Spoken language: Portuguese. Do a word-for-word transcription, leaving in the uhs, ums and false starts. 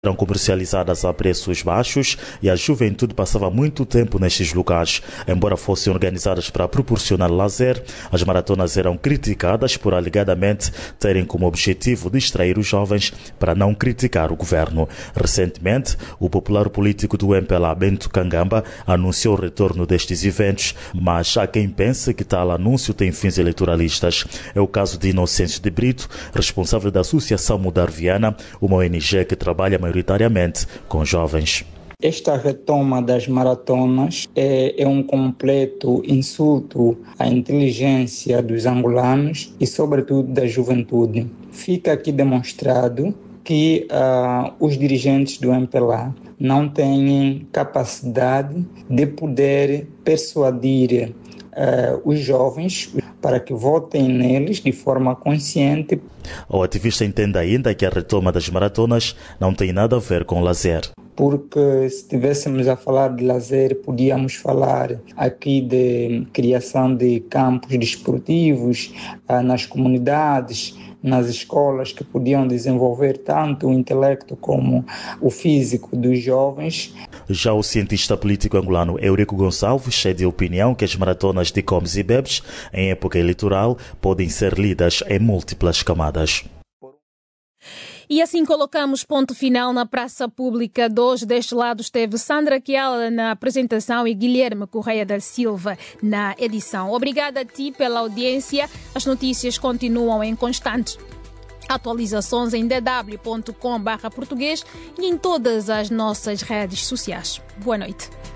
eram comercializadas a preços baixos e a juventude passava muito tempo nestes lugares. Embora fossem organizadas para proporcionar lazer, as maratonas eram criticadas por alegadamente terem como objetivo distrair os jovens para não criticar o governo. Recentemente, o popular político do M P L A, Bento Kangamba, anunciou o retorno destes eventos, mas há quem pense que tal anúncio tem fins eleitoralistas. É o caso de Inocêncio de Brito, responsável da Associação Mudar Viana, uma O N G que trabalha maioritariamente com jovens. Esta retoma das maratonas é, é um completo insulto à inteligência dos angolanos e, sobretudo, da juventude. Fica aqui demonstrado que uh, os dirigentes do M P L A não têm capacidade de poder persuadir uh, os jovens para que votem neles de forma consciente. O ativista entende ainda que a retoma das maratonas não tem nada a ver com lazer. Porque se estivéssemos a falar de lazer, podíamos falar aqui de criação de campos desportivos uh, nas comunidades, nas escolas, que podiam desenvolver tanto o intelecto como o físico dos jovens. Já o cientista político angolano Eurico Gonçalves é de opinião que as maratonas de comes e bebes, em época eleitoral, podem ser lidas em múltiplas camadas. E assim colocamos ponto final na Praça Pública de hoje. Deste lado esteve Sandra Chiala na apresentação e Guilherme Correia da Silva na edição. Obrigada a ti pela audiência. As notícias continuam em constante atualizações em d w ponto com barra português e em todas as nossas redes sociais. Boa noite.